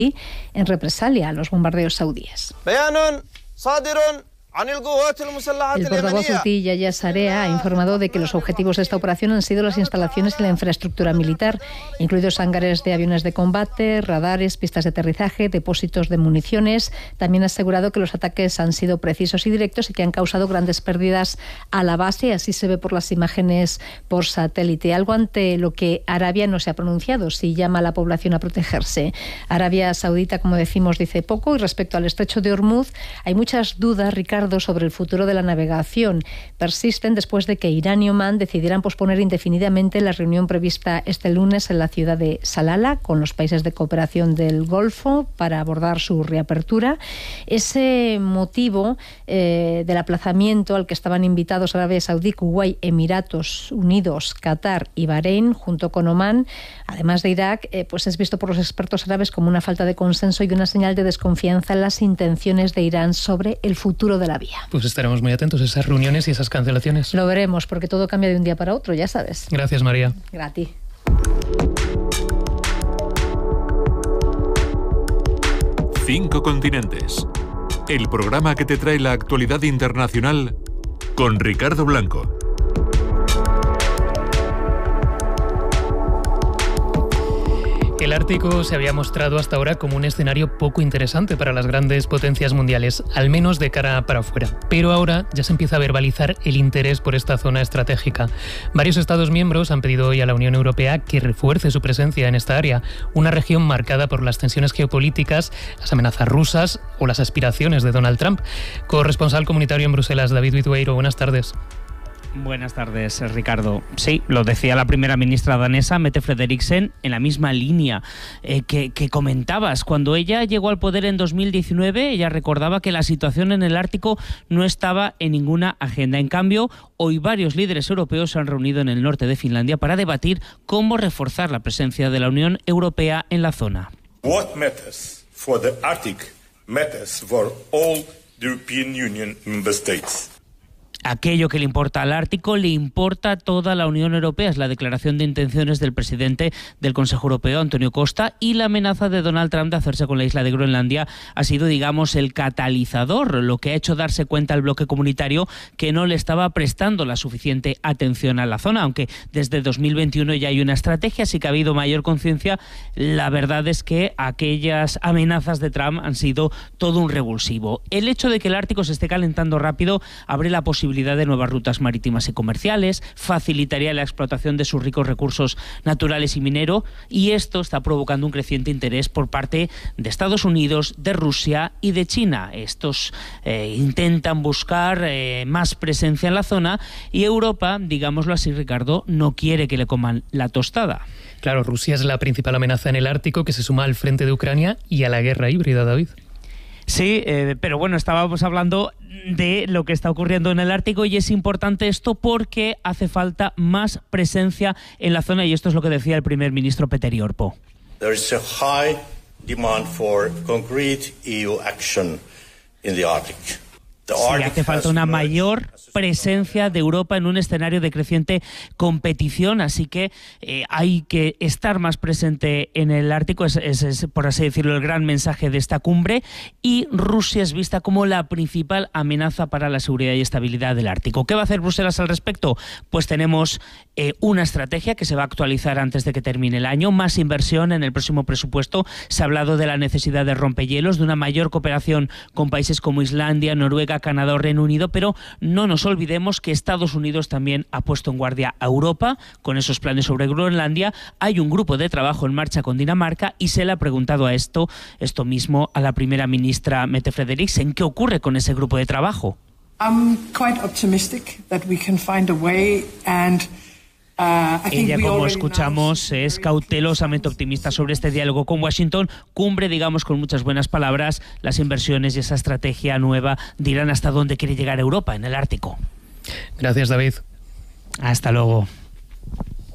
en represalia a los bombardeos saudíes. El portavoz hutí Yahya Sarea ha informado de que los objetivos de esta operación han sido las instalaciones y la infraestructura militar, incluidos hangares de aviones de combate, radares, pistas de aterrizaje, depósitos de municiones. También ha asegurado que los ataques han sido precisos y directos y que han causado grandes pérdidas a la base. Así se ve por las imágenes por satélite. Algo ante lo que Arabia no se ha pronunciado, si llama a la población a protegerse. Arabia Saudita, como decimos, dice poco. Y respecto al estrecho de Hormuz, hay muchas dudas, Ricardo, sobre el futuro de la navegación. Persisten después de que Irán y Omán decidieran posponer indefinidamente la reunión prevista este lunes en la ciudad de Salalah con los países de cooperación del Golfo para abordar su reapertura. Ese motivo del aplazamiento al que estaban invitados Arabia Saudí, Kuwait, Emiratos Unidos, Qatar y Bahrein, junto con Omán, además de Irak, pues es visto por los expertos árabes como una falta de consenso y una señal de desconfianza en las intenciones de Irán sobre el futuro de la vía. Pues estaremos muy atentos a esas reuniones y esas cancelaciones. Lo veremos, porque todo cambia de un día para otro, ya sabes. Gracias, María. Gracias. 5 continentes. El programa que te trae la actualidad internacional con Ricardo Blanco. El Ártico se había mostrado hasta ahora como un escenario poco interesante para las grandes potencias mundiales, al menos de cara para afuera. Pero ahora ya se empieza a verbalizar el interés por esta zona estratégica. Varios Estados miembros han pedido hoy a la Unión Europea que refuerce su presencia en esta área, una región marcada por las tensiones geopolíticas, las amenazas rusas o las aspiraciones de Donald Trump. Corresponsal comunitario en Bruselas, David Vitueiro, buenas tardes. Buenas tardes, Ricardo. Sí, lo decía la primera ministra danesa, Mette Frederiksen, en la misma línea que comentabas. Cuando ella llegó al poder en 2019, ella recordaba que la situación en el Ártico no estaba en ninguna agenda. En cambio, hoy varios líderes europeos se han reunido en el norte de Finlandia para debatir cómo reforzar la presencia de la Unión Europea en la zona. What matters for the Arctic matters for all the European Union member states. Aquello que le importa al Ártico le importa a toda la Unión Europea. Es la declaración de intenciones del presidente del Consejo Europeo, Antonio Costa, y la amenaza de Donald Trump de hacerse con la isla de Groenlandia ha sido, digamos, el catalizador, lo que ha hecho darse cuenta al bloque comunitario que no le estaba prestando la suficiente atención a la zona. Aunque desde 2021 ya hay una estrategia, sí que ha habido mayor conciencia. La verdad es que aquellas amenazas de Trump han sido todo un revulsivo. El hecho de que el Ártico se esté calentando rápido abre la posibilidad de nuevas rutas marítimas y comerciales, facilitaría la explotación de sus ricos recursos naturales y minero, y esto está provocando un creciente interés por parte de Estados Unidos, de Rusia y de China. Estos intentan buscar más presencia en la zona, y Europa, digámoslo así, Ricardo, no quiere que le coman la tostada. Claro, Rusia es la principal amenaza en el Ártico, que se suma al frente de Ucrania y a la guerra híbrida, David. Sí, pero bueno, estábamos hablando de lo que está ocurriendo en el Ártico, y es importante esto porque hace falta más presencia en la zona, y esto es lo que decía el primer ministro Petteri Orpo. There is a high demand for concrete EU action in the Arctic. Sí, hace falta una mayor presencia de Europa en un escenario de creciente competición, así que hay que estar más presente en el Ártico, es, por así decirlo, el gran mensaje de esta cumbre, y Rusia es vista como la principal amenaza para la seguridad y estabilidad del Ártico. ¿Qué va a hacer Bruselas al respecto? Pues tenemos una estrategia que se va a actualizar antes de que termine el año, más inversión en el próximo presupuesto. Se ha hablado de la necesidad de rompehielos, de una mayor cooperación con países como Islandia, Noruega, Canadá o Reino Unido, pero no nos olvidemos que Estados Unidos también ha puesto en guardia a Europa con esos planes sobre Groenlandia. Hay un grupo de trabajo en marcha con Dinamarca, y se le ha preguntado a esto mismo a la primera ministra Mette Frederiksen. ¿Qué ocurre con ese grupo de trabajo? I'm quite optimistic that we can find a way, and ella, como escuchamos, es cautelosamente optimista sobre este diálogo con Washington. Cumbre, digamos, con muchas buenas palabras. Las inversiones y esa estrategia nueva dirán hasta dónde quiere llegar Europa en el Ártico. Gracias, David. Hasta luego.